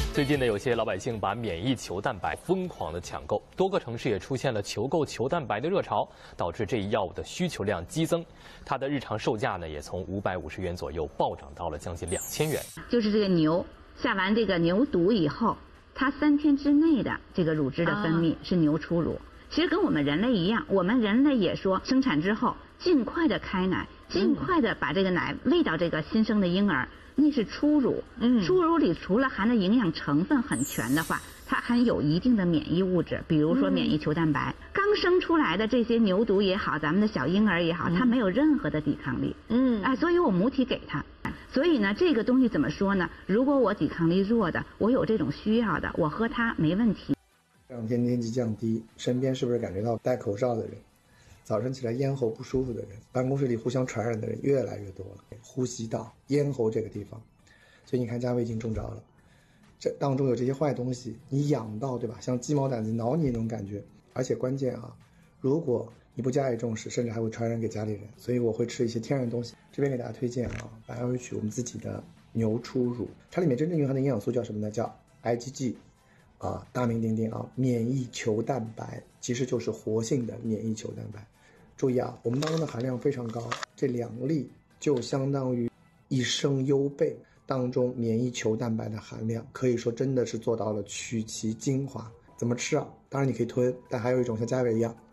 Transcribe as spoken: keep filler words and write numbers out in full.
最近呢，有些老百姓把免疫球蛋白疯狂的抢购，多个城市也出现了求购球蛋白的热潮，导致这一药物的需求量激增。它的日常售价呢，也从五百五十元左右暴涨到了将近两千元。 就是这个牛下完这个牛犊以后，它三天之内的这个乳汁的分泌是牛初乳。其实跟我们人类一样，我们人类也说生产之后尽快的开奶，尽快的把这个奶喂到这个新生的婴儿。那是初乳，嗯，初乳里除了含的营养成分很全的话，它含有一定的免疫物质，比如说免疫球蛋白。嗯、刚生出来的这些牛犊也好，咱们的小婴儿也好，它没有任何的抵抗力，嗯，哎，所以我母体给它。所以呢，这个东西怎么说呢？如果我抵抗力弱的，我有这种需要的，我喝它没问题。 这两天天气降低，身边是不是感觉到戴口罩的人？早晨起来咽喉不舒服的人，办公室里互相传染的人越来越多了。呼吸道、咽喉这个地方，所以你看家卫已经中招了。这当中有这些坏东西，你痒到，对吧？像鸡毛掸子挠你那种感觉。而且关键啊，如果你不加以重视，甚至还会传染给家里人。所以我会吃一些天然的东西。这边给大家推荐啊，百安 H 我们自己的牛初乳，它里面真正蕴含的营养素叫什么呢？叫 I G G。啊，大名鼎鼎啊，免疫球蛋白其实就是活性的免疫球蛋白。注意啊，我们当中的含量非常高，这两粒就相当于一升优贝当中免疫球蛋白的含量，可以说真的是做到了取其精华。怎么吃啊？当然你可以吞，但还有一种像嘉伟一样